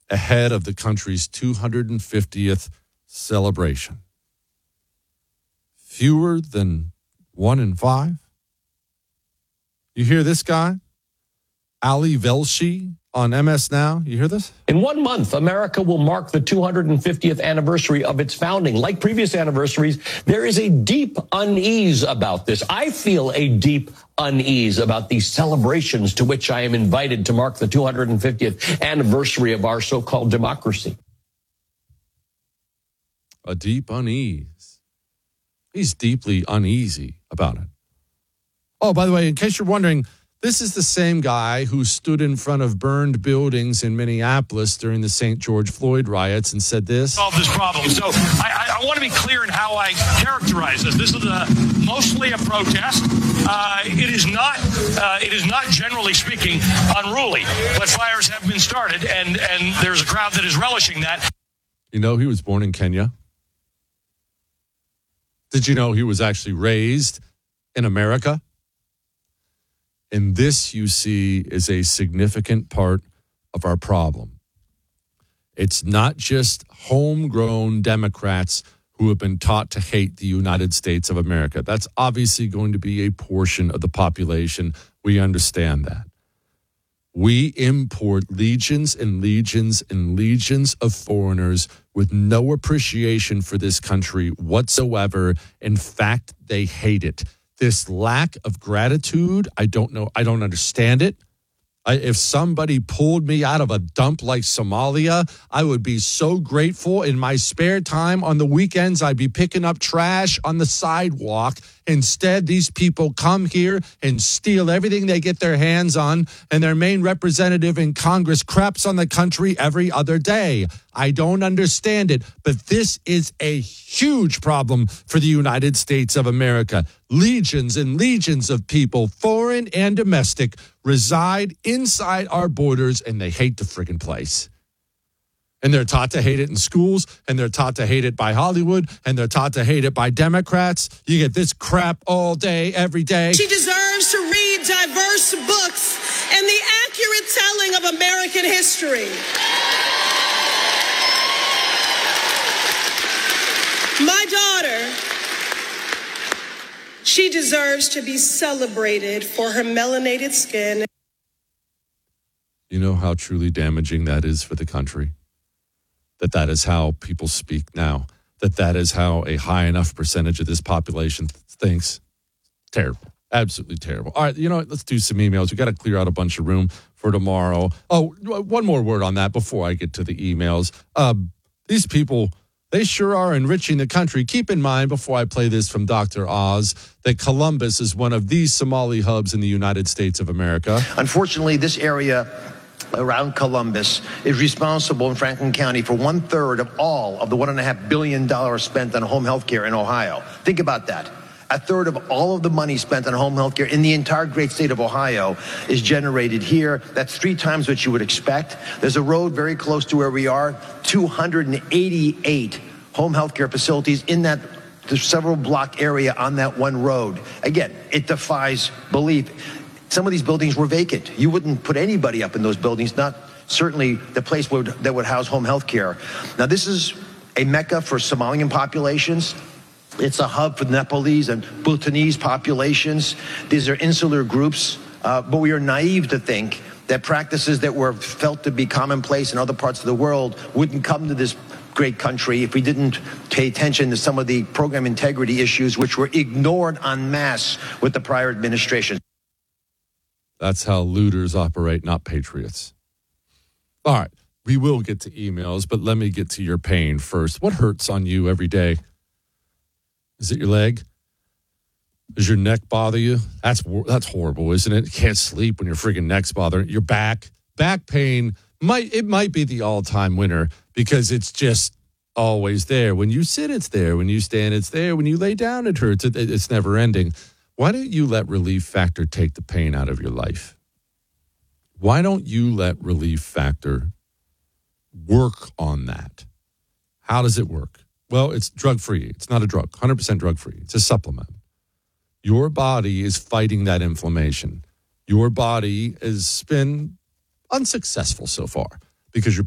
ahead of the country's 250th celebration. Fewer than 1 in 5. You hear this guy? Ali Velshi on MS Now. You hear this? In 1 month, America will mark the 250th anniversary of its founding. Like previous anniversaries, there is a deep unease about this. I feel a deep unease about these celebrations to which I am invited to mark the 250th anniversary of our so-called democracy. A deep unease. He's deeply uneasy about it. Oh, by the way, in case you're wondering, this is the same guy who stood in front of burned buildings in Minneapolis during the St. George Floyd riots and said this. Solve this problem. So I want to be clear in how I characterize this. This is mostly a protest. It is not generally speaking unruly, but fires have been started, and there's a crowd that is relishing that. You know, he was born in Kenya. Did you know he was actually raised in America? And this, you see, is a significant part of our problem. It's not just homegrown Democrats who have been taught to hate the United States of America. That's obviously going to be a portion of the population. We understand that. We import legions and legions and legions of foreigners with no appreciation for this country whatsoever. In fact, they hate it. This lack of gratitude, I don't know. I don't understand it. If somebody pulled me out of a dump like Somalia, I would be so grateful. In my spare time on the weekends, I'd be picking up trash on the sidewalk. Instead, these people come here and steal everything they get their hands on, and their main representative in Congress craps on the country every other day. I don't understand it, but this is a huge problem for the United States of America. Legions and legions of people, foreign and domestic, reside inside our borders, and they hate the friggin' place. And they're taught to hate it in schools, and they're taught to hate it by Hollywood, and they're taught to hate it by Democrats. You get this crap all day, every day. She deserves to read diverse books and the accurate telling of American history. My daughter, she deserves to be celebrated for her melanated skin. You know how truly damaging that is for the country? That is how people speak now. That is how a high enough percentage of this population thinks. Terrible. Absolutely terrible. All right, you know what? Let's do some emails. We got to clear out a bunch of room for tomorrow. Oh, one more word on that before I get to the emails. These people, they sure are enriching the country. Keep in mind, before I play this from Dr. Oz, that Columbus is one of the Somali hubs in the United States of America. Unfortunately, this area around Columbus is responsible in Franklin County for 1/3 of all of the $1.5 billion spent on home health care in Ohio. Think about that. 1/3 of all of the money spent on home health care in the entire great state of Ohio is generated here. That's 3 times what you would expect. There's a road very close to where we are, 288 home health care facilities in that several block area on that one road. Again, it defies belief. Some of these buildings were vacant. You wouldn't put anybody up in those buildings, not certainly the place that would house home health care. Now, this is a mecca for Somalian populations. It's a hub for Nepalese and Bhutanese populations. These are insular groups, but we are naive to think that practices that were felt to be commonplace in other parts of the world wouldn't come to this great country if we didn't pay attention to some of the program integrity issues which were ignored en masse with the prior administration. That's how looters operate, not patriots. All right, we will get to emails, but let me get to your pain first. What hurts on you every day? Is it your leg? Does your neck bother you? That's horrible, isn't it? You can't sleep when your freaking neck's bothering. Your back pain might be the all-time winner because it's just always there. When you sit, it's there. When you stand, it's there. When you lay down, it hurts. It's never ending. Why don't you let Relief Factor take the pain out of your life? Why don't you let Relief Factor work on that? How does it work? Well, it's drug-free. It's not a drug, 100% drug-free. It's a supplement. Your body is fighting that inflammation. Your body has been unsuccessful so far because your